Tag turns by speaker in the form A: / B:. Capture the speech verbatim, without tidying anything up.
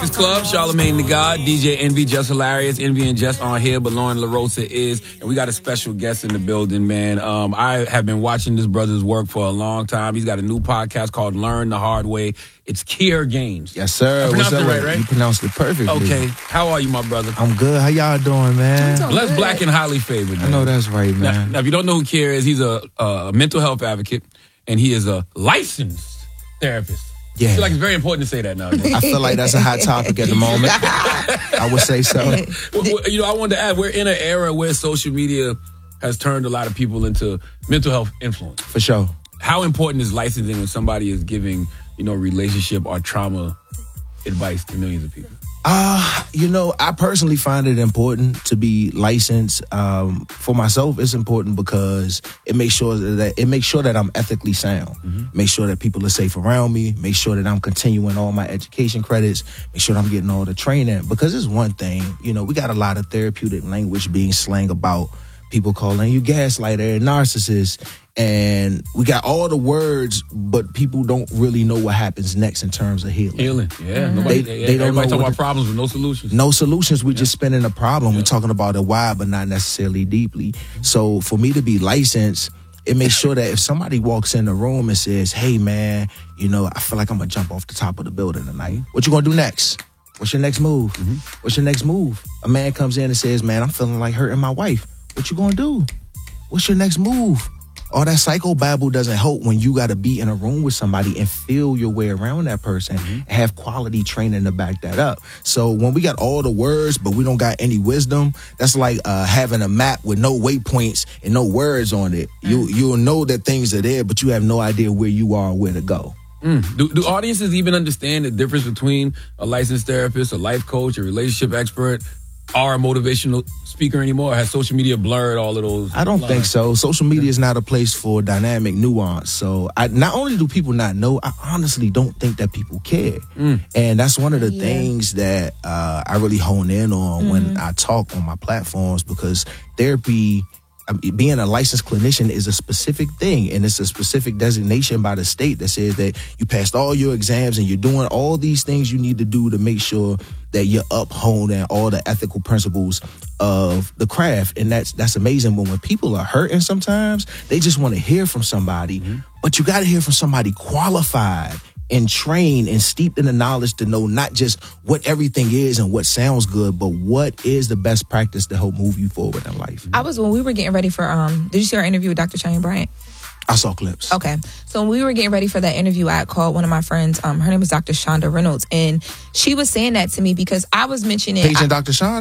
A: This club, Charlamagne the God, D J Envy, Just Hilarious, Envy and Just on here, but Lauren LaRosa is, and we got a special guest in the building, man. Um, I have been watching this brother's work for a long time. He's got a new podcast called Learn the Hard Way. It's Kier Games.
B: Yes, sir.
A: I pronounced
B: What's
A: it
B: up?
A: right, right?
B: You pronounced it perfectly.
A: Okay. How are you, my brother?
B: I'm good. How y'all doing, man?
A: Blessed, black, and highly favored, man.
B: I know that's right,
A: Now,
B: man.
A: now, if you don't know who Kier is, he's a, a mental health advocate, and he is a licensed therapist.
B: Yeah.
A: I feel like it's very important to say that nowadays.
B: I feel like that's a hot topic at the moment. I would say so.
A: Well, well, you know, I wanted to add, we're in an era where social media has turned a lot of people into mental health influence.
B: For sure.
A: How important is licensing when somebody is giving, you know, relationship or trauma advice to millions of people?
B: Uh, you know, I personally find it important to be licensed. Um, for myself, it's important because it makes sure that it makes sure that I'm ethically sound. Mm-hmm. Make sure that people are safe around me. Make sure that I'm continuing all my education credits. Make sure that I'm getting all the training. Because it's one thing, you know, we got a lot of therapeutic language being slang about people calling you gaslighter and narcissist. And we got all the words, but people don't really know what happens next in terms of healing.
A: Healing, yeah. Mm-hmm. Nobody,
B: they,
A: yeah,
B: they don't
A: everybody
B: know
A: talking about
B: the,
A: problems with no solutions.
B: No solutions. We're
A: yeah.
B: just spinning a problem. Yeah. We're talking about a why, but not necessarily deeply. So for me to be licensed, it makes sure that if somebody walks in the room and says, hey, man, you know, I feel like I'm going to jump off the top of the building tonight. What you going to do next? What's your next move? Mm-hmm. What's your next move? A man comes in and says, man, I'm feeling like hurting my wife. What you going to do? What's your next move? All that psychobabble doesn't help when you got to be in a room with somebody and feel your way around that person mm-hmm. and have quality training to back that up. So when we got all the words, but we don't got any wisdom, that's like uh, having a map with no waypoints and no words on it. Mm-hmm. You, you'll know that things are there, but you have no idea where you are or where to go.
A: Mm. Do, do audiences even understand the difference between a licensed therapist, a life coach, a relationship expert, or a motivational speaker anymore? Or has social media blurred all of those?
B: I don't
A: lines?
B: think so. Social media is not a place for dynamic nuance. So I, not only do people not know, I honestly don't think that people care. Mm. And that's one of the yeah. things that uh, I really hone in on mm-hmm. when I talk on my platforms, because therapy, being a licensed clinician is a specific thing, and it's a specific designation by the state that says that you passed all your exams and you're doing all these things you need to do to make sure that you're upholding all the ethical principles of the craft. And that's that's amazing. But when people are hurting sometimes, they just want to hear from somebody, mm-hmm. but you got to hear from somebody qualified and trained and steeped in the knowledge to know not just what everything is and what sounds good, but what is the best practice to help move you forward in life.
C: I was, when we were getting ready for, um, did you see our interview with Doctor Cheyenne Bryant?
B: I saw clips.
C: Okay. So when we were getting ready for that interview, I called one of my friends. Um, her name is Doctor Shonda Reynolds, and she was saying that to me because I was mentioning...
B: Patient Doctor Shonda?